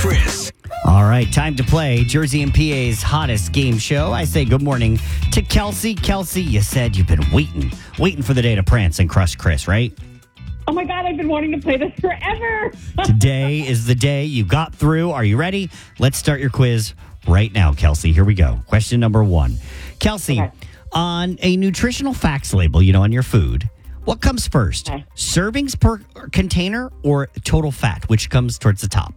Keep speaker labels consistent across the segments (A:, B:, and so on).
A: Chris.
B: All right, time to play Jersey and PA's hottest game show. I say good morning to Kelsey. Kelsey, you said you've been waiting for the day to prance and crush Chris, right?
C: Oh my God, I've been wanting to play this forever.
B: Today is the day you got through. Are you ready? Let's start your quiz right now, Kelsey. Here we go. Question number 1. Kelsey,
C: Okay.
B: on a nutritional facts label, on your food, what comes first?
C: Okay.
B: Servings per container or total fat? Which comes towards the top?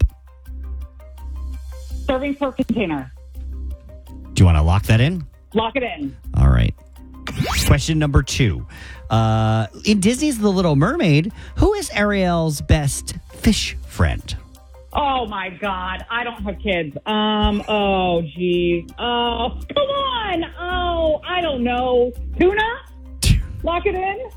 C: Serving per container.
B: Do you want to lock that in?
C: Lock it in.
B: All right. Question number 2. In Disney's The Little Mermaid, who is Ariel's best fish friend?
C: Oh my God, I don't have kids. Oh geez. Oh, come on. Oh, I don't know. Tuna? Lock it in.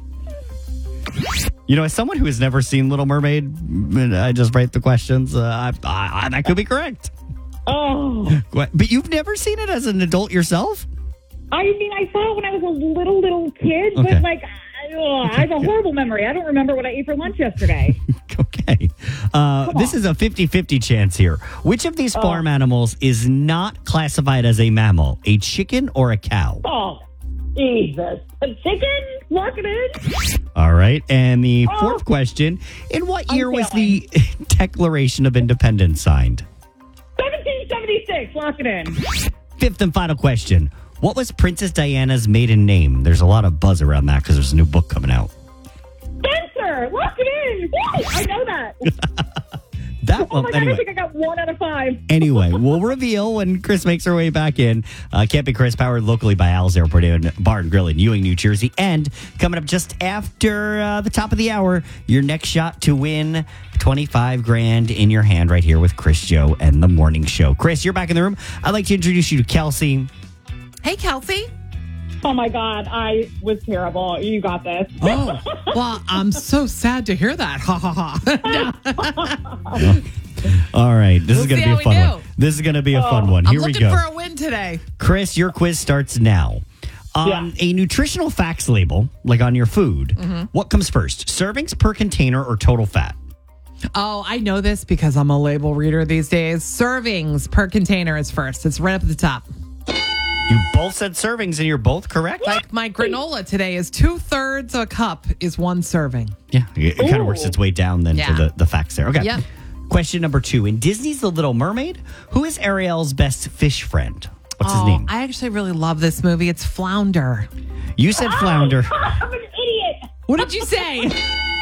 B: As someone who has never seen Little Mermaid, I just write the questions. That could be correct.
C: Oh.
B: But you've never seen it as an adult yourself?
C: I mean, I saw it when I was a little kid,
B: Okay.
C: but I have a horrible memory. I don't remember what I ate for lunch yesterday.
B: Okay. This is a 50-50 chance here. Which of these farm animals is not classified as a mammal? A chicken or a cow?
C: Oh, Jesus. A chicken? Lock it in.
B: All right. And the fourth question, in what year was the Declaration of Independence signed?
C: 1776. Lock it in.
B: Fifth and final question. What was Princess Diana's maiden name? There's a lot of buzz around that because there's a new book coming out.
C: Spencer. Lock it in. Woo, I know that. Oh my God, I think I got 1 out of 5.
B: Anyway, we'll reveal when Chris makes her way back in. Can't Be Chris, powered locally by Al's Airport Bar and Grill in Ewing, New Jersey. And coming up just after the top of the hour, your next shot to win $25,000 in your hand right here with Chris, Joe, and The Morning Show. Chris, you're back in the room. I'd like to introduce you to Kelsey.
D: Hey, Kelsey.
C: Oh my God, I was terrible. You got this.
D: Oh, well, I'm so sad to hear that. Ha ha ha.
B: All right, this is
D: We'll
B: going to
D: see
B: be a
D: how we
B: fun
D: do.
B: one. This is going to be a fun one.
D: I'm
B: Here we
D: looking
B: go.
D: for a win today.
B: Chris, your quiz starts now. On a nutritional facts label, like on your food, what comes first? Servings per container or total fat?
D: Oh, I know this because I'm a label reader these days. Servings per container is first. It's right up at the top.
B: You both said servings, and you're both correct.
D: Like my granola today is 2/3 of a cup is 1 serving.
B: Yeah, it kind of works its way down then
D: Yeah.
B: to the facts there. Okay.
D: Yep.
B: Question number 2. In Disney's The Little Mermaid, who is Ariel's best fish friend? What's his name?
D: I actually really love this movie. It's Flounder.
B: You said Flounder.
C: I'm an idiot.
D: What did you say?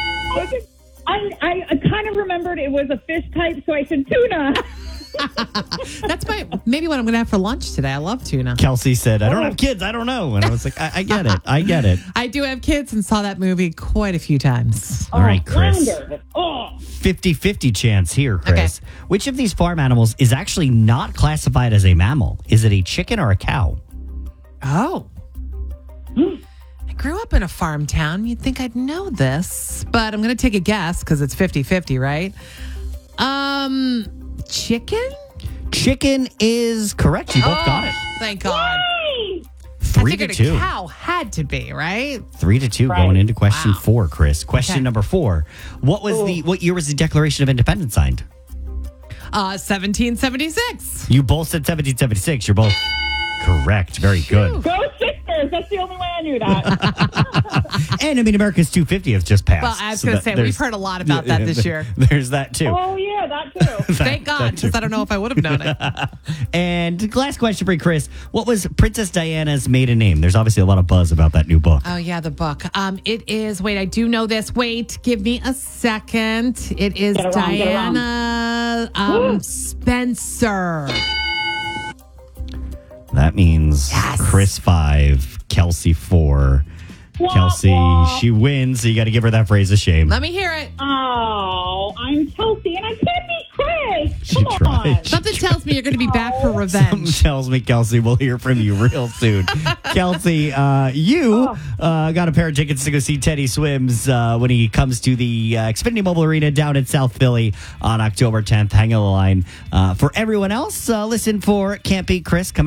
C: I kind of remembered it was a fish type, so I said tuna.
D: That's maybe what I'm going to have for lunch today. I love tuna.
B: Kelsey said, I don't have kids. I don't know. And I was like, I get it. I get it.
D: I do have kids and saw that movie quite a few times.
B: All right, Chris.
C: Flounder. Oh.
B: 50-50 chance here, Chris.
D: Okay.
B: Which of these farm animals is actually not classified as a mammal? Is it a chicken or a cow?
D: Oh. I grew up in a farm town. You'd think I'd know this, but I'm going to take a guess because it's 50-50, right? Chicken?
B: Chicken is correct. You both got it.
D: Thank God.
C: Hey.
B: 3-2.
D: A cow had to be, right?
B: 3-2
C: Right.
B: going into question
D: Wow.
B: 4, Chris. Question
D: Okay.
B: number 4. What year was the Declaration of Independence signed?
D: 1776.
B: You both said 1776. You're both correct. Very good.
C: Go Sixers. That's the only way I knew that.
B: And America's 250th just passed.
D: Well, I was
B: So
D: going to say, we've
B: there's-
D: heard a lot about that this year.
B: There's that too.
C: Oh, yeah, that too.
D: Thank God, because I don't know if I would have known it.
B: And last question for you, Chris. What was Princess Diana's maiden name? There's obviously a lot of buzz about that new book.
D: Oh, yeah, the book. It is, wait, I do know this. Wait, give me a second. It is
C: Get it wrong, get it wrong.
D: Diana Spencer.
B: That means
D: Yes.
B: Chris 5, Kelsey 4.
C: Wah,
B: Kelsey,
C: wah.
B: she wins, so you got to give her that phrase of shame.
D: Let me hear it.
C: Oh, I'm Chelsea, and I can't be Chris.
B: She
C: Come
B: tried.
C: on.
D: Something tells me you're going to be back for
B: Something
D: revenge.
B: tells me, Kelsey, we'll hear from you real soon. Kelsey, you got a pair of tickets to go see Teddy Swims when he comes to the Xfinity Mobile Arena down in South Philly on October 10th. Hang on the line. For everyone else, listen for Can't Beat Chris coming